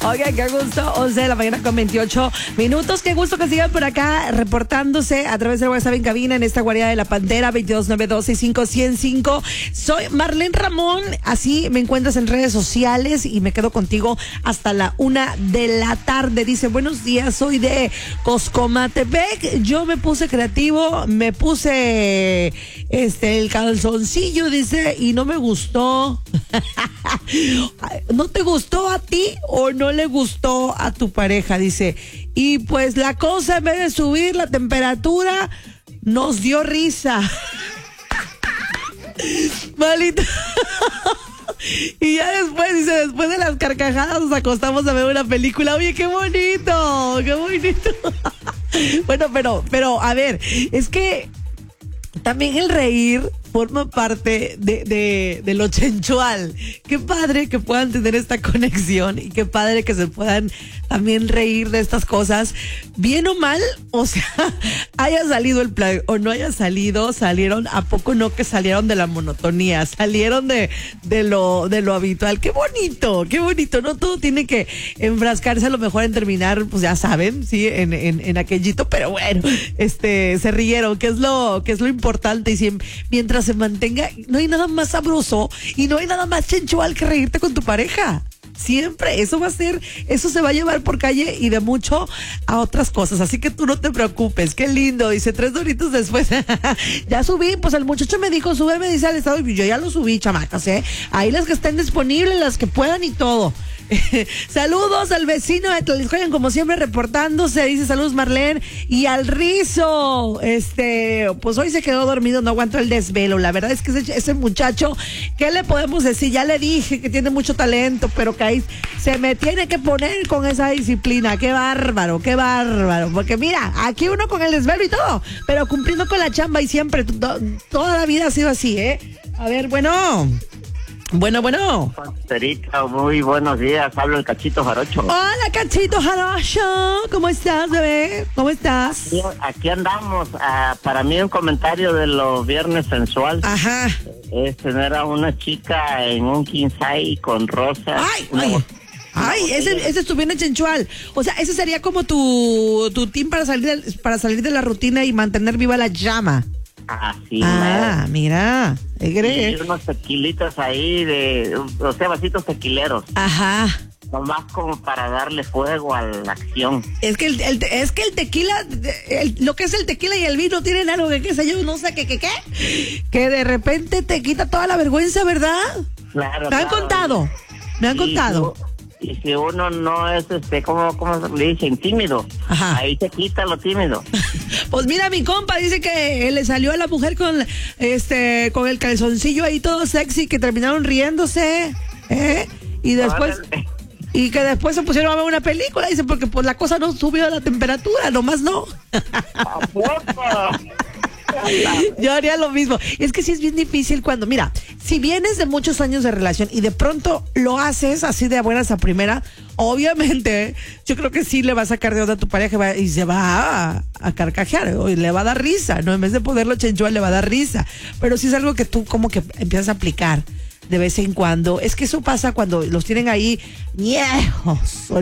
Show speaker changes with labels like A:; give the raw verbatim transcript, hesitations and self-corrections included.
A: Oigan, qué gusto, once de la mañana con veintiocho minutos. Qué gusto que sigan por acá reportándose a través del WhatsApp en cabina en esta guarida de la Pantera, veintidós nueve dos seis cinco cien cinco. Soy Marlene Ramón, así me encuentras en redes sociales y me quedo contigo hasta la una de la tarde. Dice, buenos días, soy de Coscomatepec. Yo me puse creativo, me puse este el calzoncillo, dice, y no me gustó. ¿No te gustó a ti o no le gustó a tu pareja? Dice, y pues la cosa, en vez de subir la temperatura, nos dio risa. Malita. Y ya después, dice, después de las carcajadas nos acostamos a ver una película. Oye, qué bonito, qué bonito. Bueno, pero, pero, a ver, es que también el reír forma parte de, de, de lo sensual. Qué padre que puedan tener esta conexión y qué padre que se puedan también reír de estas cosas, bien o mal, o sea, haya salido el plan o no haya salido, salieron, ¿a poco no que salieron de la monotonía? Salieron de, de lo, de lo habitual. Qué bonito, qué bonito, no todo tiene que enfrascarse a lo mejor en terminar, pues ya saben, sí, en, en, en aquellito, pero bueno, este, se rieron, que es lo, que es lo importante, y siempre, mientras se mantenga, no hay nada más sabroso y no hay nada más sensual que reírte con tu pareja. Siempre, eso va a ser, eso se va a llevar por calle y de mucho a otras cosas, así que tú no te preocupes. Qué lindo, dice, tres doritos después. Ya subí, pues el muchacho me dijo, súbeme, dice al estado, y yo ya lo subí, chamacas, eh, ahí las que estén disponibles, las que puedan y todo. Saludos al vecino de Tlaxcala, como siempre reportándose, dice, saludos Marlene, y al Rizo, este, pues hoy se quedó dormido, no aguantó el desvelo. La verdad es que ese, ese muchacho, ¿qué le podemos decir? Ya le dije que tiene mucho talento, pero que ahí se me tiene que poner con esa disciplina. Qué bárbaro, qué bárbaro, porque mira, aquí uno con el desvelo y todo, pero cumpliendo con la chamba, y siempre, to, toda la vida ha sido así, ¿eh? A ver, bueno... Bueno, bueno.
B: Panterita, muy buenos días. Hablo el Cachito Jarocho.
A: Hola, Cachito Jarocho. ¿Cómo estás, bebé? ¿Cómo estás?
B: Aquí, aquí andamos. Uh, para mí un comentario de los viernes sensual.
A: Ajá.
B: Es tener a una chica en un quinceañero con rosas.
A: Ay, ay. Ay, ese, ese es tu viernes sensual. O sea, ese sería como tu, tu team para salir, de, para salir de la rutina y mantener viva la llama.
B: Así,
A: ah, mira,
B: y unos tequilitos ahí de, o sea, vasitos tequileros.
A: Ajá.
B: Nomás como para darle fuego a la acción.
A: Es que el, el es que el tequila, el, lo que es el tequila y el vino tienen algo que qué sé yo, no sé qué, qué, qué, que de repente te quita toda la vergüenza, ¿verdad?
B: Claro.
A: Me han
B: claro.
A: contado, me han
B: y
A: contado.
B: Tú, y si uno no es, este, ¿cómo, cómo le dicen? Tímido. Ajá. Ahí se quita lo tímido.
A: Pues mira, mi compa dice que le salió a la mujer con este con el calzoncillo ahí todo sexy, que terminaron riéndose, ¿eh? Y después... Órale. Y que después se pusieron a ver una película, dice, porque pues la cosa no subió la temperatura, nomás no. Yo haría lo mismo. Es que sí es bien difícil cuando, mira, si vienes de muchos años de relación y de pronto lo haces así de buenas a primera, obviamente yo creo que sí le va a sacar de onda a tu pareja y se va a, a carcajear, y le va a dar risa, ¿no? En vez de poderlo chenchuar, le va a dar risa. Pero sí es algo que tú como que empiezas a aplicar de vez en cuando. Es que eso pasa cuando los tienen ahí viejos.